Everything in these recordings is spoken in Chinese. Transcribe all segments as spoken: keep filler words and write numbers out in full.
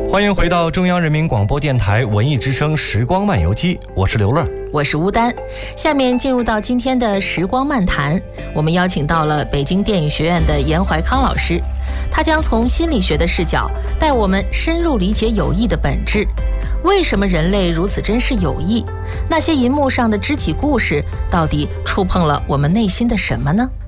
欢迎回到中央人民广播电台文艺之声时光漫游记，我是刘乐， 我是吴丹。下面进入到今天的时光漫谈，我们邀请到了北京电影学院的严怀康老师，他将从心理学的视角带我们深入理解友谊的本质。为什么人类如此珍视友谊？那些银幕上的知己故事到底触碰了我们内心的什么呢？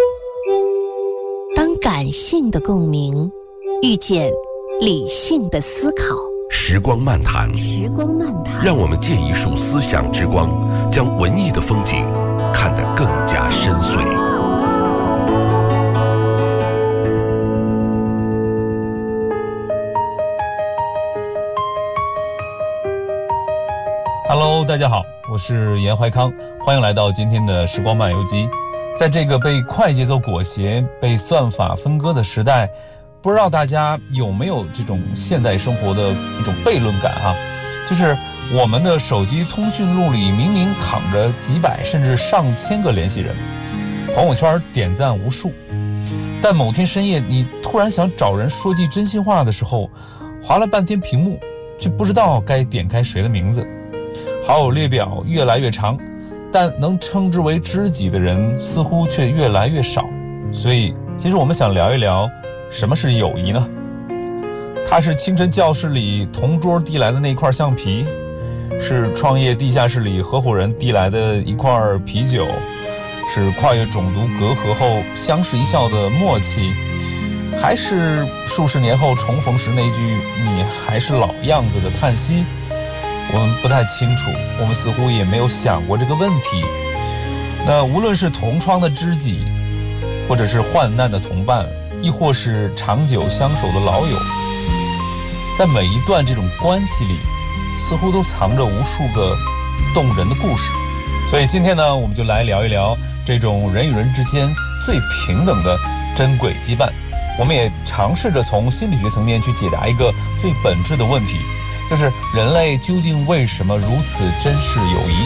当感性的共鸣遇见理性的思考， 时光漫谈， 时光漫谈， 让我们借一束思想之光，将文艺的风景看得更加深邃。 Hello， 大家好，我是严怀康，欢迎来到今天的时光漫游记。在这个被快节奏裹挟、被算法分割的时代，不知道大家有没有这种现代生活的一种悖论感啊？就是我们的手机通讯录里明明躺着几百甚至上千个联系人，朋友圈点赞无数，但某天深夜你突然想找人说句真心话的时候，划了半天屏幕，却不知道该点开谁的名字。好友列表越来越长，但能称之为知己的人似乎却越来越少。所以其实我们想聊一聊什么是友谊呢？它是清晨教室里同桌递来的那块橡皮，是创业地下室里合伙人递来的一块啤酒，是跨越种族隔阂后相视一笑的默契，还是数十年后重逢时那句你还是老样子的叹息？我们不太清楚，我们似乎也没有想过这个问题。那无论是同窗的知己，或者是患难的同伴，亦或是长久相守的老友，在每一段这种关系里，似乎都藏着无数个动人的故事。所以今天呢，我们就来聊一聊这种人与人之间最平等的珍贵羁绊。我们也尝试着从心理学层面去解答一个最本质的问题，就是人类究竟为什么如此珍视友谊？